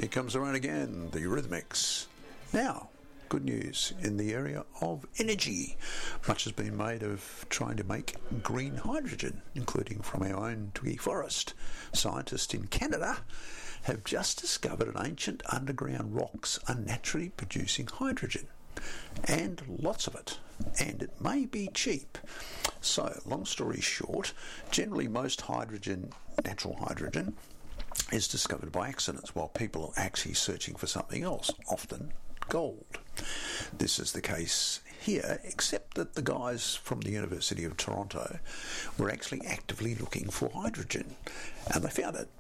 Here comes around again, the Eurythmics. Now, good news in the area of energy. Much has been made of trying to make green hydrogen, including from our own Twiggy Forest. Scientists in Canada have just discovered an ancient underground rocks are naturally producing hydrogen, and lots of it, and it may be cheap. So, long story short, generally most hydrogen, natural hydrogen, is discovered by accidents while people are actually searching for something else, often gold. This is the case here, except that the guys from the University of Toronto were actually actively looking for hydrogen, and they found it.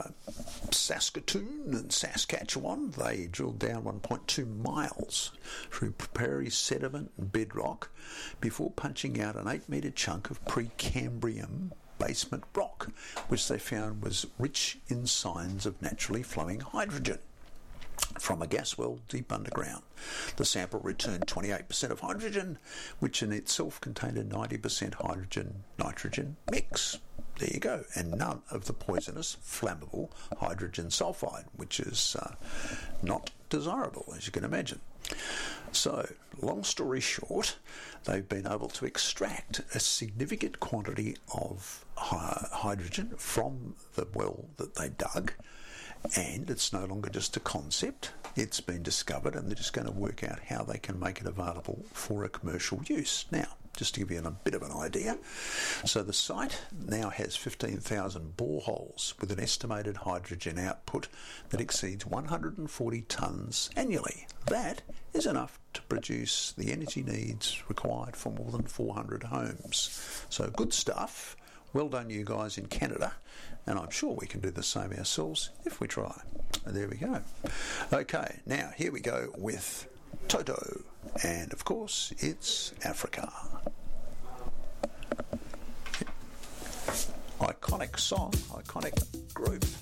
Saskatoon and Saskatchewan, they drilled down 1.2 miles through prairie sediment and bedrock before punching out an 8-metre chunk of Precambrian basement rock, which they found was rich in signs of naturally flowing hydrogen from a gas well deep underground. The sample returned 28% of hydrogen, which in itself contained a 90% hydrogen-nitrogen mix. There you go. And none of the poisonous, flammable hydrogen sulfide, which is not desirable, as you can imagine. So, long story short, they've been able to extract a significant quantity of hydrogen from the well that they dug, and it's no longer just a concept. It's been discovered, and they're just going to work out how they can make it available for a commercial use. Now, just to give you a bit of an idea, so the site now has 15,000 boreholes with an estimated hydrogen output that exceeds 140 tonnes annually. That is enough to produce the energy needs required for more than 400 homes. So good stuff. Well done, you guys in Canada, and I'm sure we can do the same ourselves if we try. There we go. Okay, now here we go with Toto, and of course it's Africa. Iconic song, iconic group.